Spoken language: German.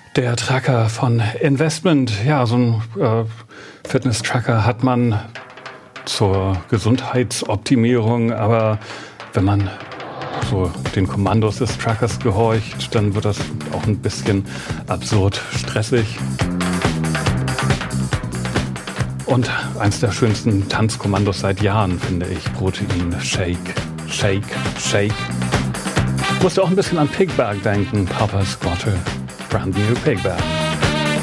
Der Tracker von Investment. Ja, so ein Fitness-Tracker hat man zur Gesundheitsoptimierung, aber wenn man so den Kommandos des Trackers gehorcht, dann wird das auch ein bisschen absurd stressig. Und eins der schönsten Tanzkommandos seit Jahren, finde ich, Protein, Shake, Shake, Shake. Musste auch ein bisschen an Pigback denken, Papa Squatter, brand new Pigback.